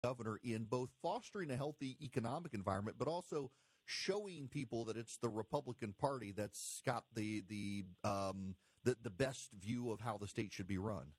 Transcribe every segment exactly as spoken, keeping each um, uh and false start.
governor in both fostering a healthy economic environment, but also showing people that it's the Republican Party that's got the the um, the, the best view of how the state should be run?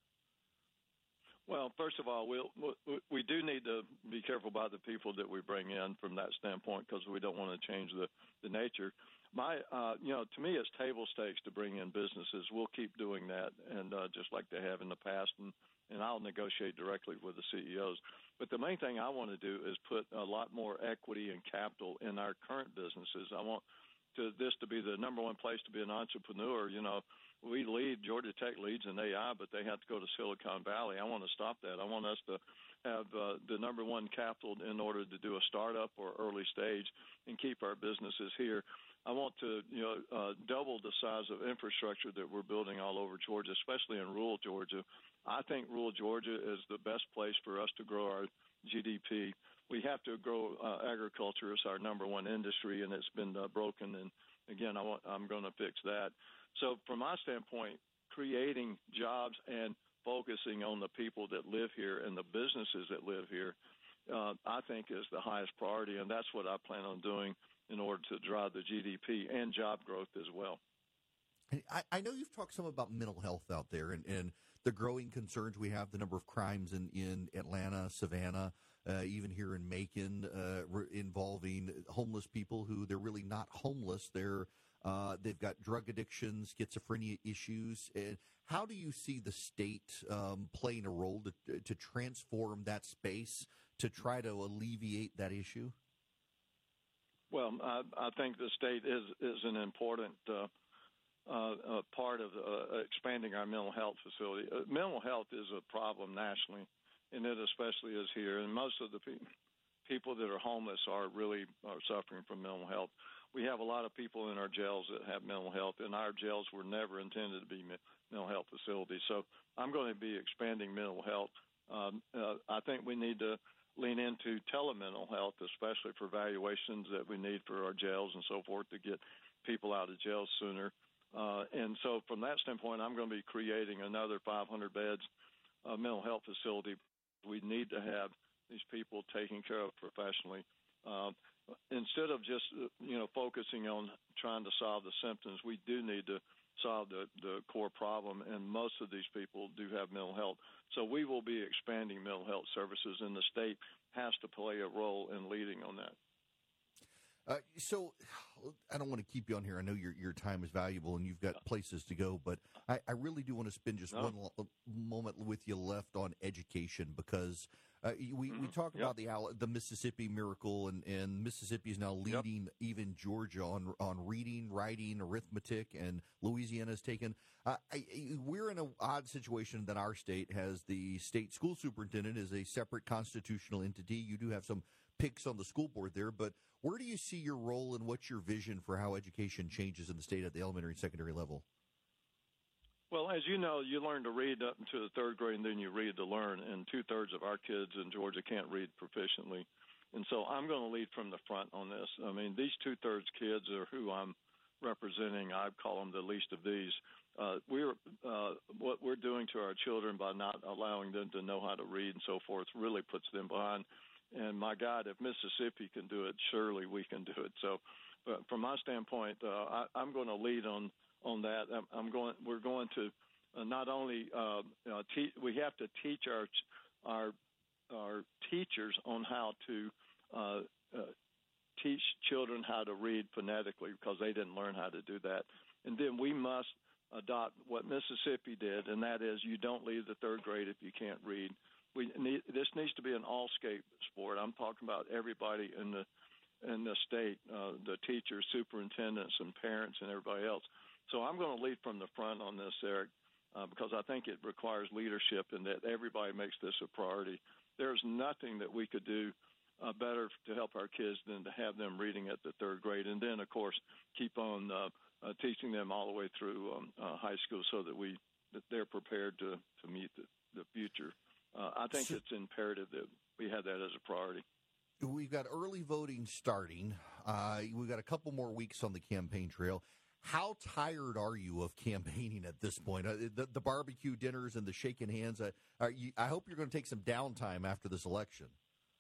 Well, first of all, we'll, we do need to be careful about the people that we bring in from that standpoint, because we don't want to change the, the nature. My, uh, you know, to me, it's table stakes to bring in businesses. We'll keep doing that, and uh, just like they have in the past, and, and I'll negotiate directly with the C E Os. But the main thing I want to do is put a lot more equity and capital in our current businesses. I want to, this to be the number one place to be an entrepreneur. You know, we lead, Georgia Tech leads in A I, but they have to go to Silicon Valley. I want to stop that. I want us to have uh, the number one capital in order to do a startup or early stage and keep our businesses here. I want to, you know, uh, double the size of infrastructure that we're building all over Georgia, especially in rural Georgia. I think rural Georgia is the best place for us to grow our G D P. We have to grow uh, agriculture. It's our number one industry, and it's been uh, broken. And again, I want, I'm going to fix that. So from my standpoint, creating jobs and focusing on the people that live here and the businesses that live here, uh, I think is the highest priority, and that's what I plan on doing in order to drive the G D P and job growth as well. I, I know you've talked some about mental health out there and, and the growing concerns we have, the number of crimes in, in Atlanta, Savannah, uh, even here in Macon, uh, re- involving homeless people who they're really not homeless. They're uh, they've got drug addiction, schizophrenia issues. And how do you see the state um, playing a role to, to transform that space to try to alleviate that issue? Well, I, I think the state is is an important uh, uh, uh, part of uh, expanding our mental health facility. Uh, mental health is a problem nationally, and it especially is here. And most of the pe- people that are homeless are really are suffering from mental health. We have a lot of people in our jails that have mental health, and our jails were never intended to be mental health facilities. So I'm going to be expanding mental health. Um, uh, I think we need to lean into telemental health, especially for evaluations that we need for our jails and so forth to get people out of jail sooner. Uh, and so from that standpoint, I'm going to be creating another five hundred beds uh, mental health facility. We need to have these people taken care of professionally. Uh, instead of just, you know, focusing on trying to solve the symptoms, we do need to solve the, the core problem, and most of these people do have mental health. So we will be expanding mental health services, and the state has to play a role in leading on that. Uh, so I don't want to keep you on here. I know your your time is valuable and you've got places to go, but I, I really do want to spend just no. one lo- moment with you left on education, because uh, we, mm-hmm. we talk yep. about the the Mississippi miracle, and, and Mississippi is now leading yep. even Georgia on on reading, writing, arithmetic, and Louisiana has taken. Uh, I, we're in an odd situation that our state has the state school superintendent is a separate constitutional entity. You do have some picks on the school board there, but where do you see your role and what's your vision for how education changes in the state at the elementary and secondary level? Well, as you know, you learn to read up until the third grade, and then you read to learn, and two-thirds of our kids in Georgia can't read proficiently. And so I'm going to lead from the front on this. I mean, these two-thirds kids are who I'm representing. I call them the least of these. Uh, we're uh, what we're doing to our children by not allowing them to know how to read and so forth really puts them behind. And my God, if Mississippi can do it, surely we can do it. So, but from my standpoint, uh, I, I'm going to lead on on that. I'm, I'm going. We're going to uh, not only uh, uh, te- we have to teach our our our teachers on how to uh, uh, teach children how to read phonetically, because they didn't learn how to do that. And then we must adopt what Mississippi did, and that is you don't leave the third grade if you can't read. We need, this needs to be an all-state sport. I'm talking about everybody in the in the state, uh, the teachers, superintendents, and parents, and everybody else. So I'm going to lead from the front on this, Eric, uh, because I think it requires leadership and that everybody makes this a priority. There's nothing that we could do uh, better to help our kids than to have them reading at the third grade, and then, of course, keep on uh, uh, teaching them all the way through um, uh, high school so that we that they're prepared to, to meet the, the future. Uh, I think so, it's imperative that we have that as a priority. We've got early voting starting. Uh, we've got a couple more weeks on the campaign trail. How tired are you of campaigning at this point? Uh, the, the barbecue dinners and the shaking hands. Uh, are you, I hope you're going to take some downtime after this election.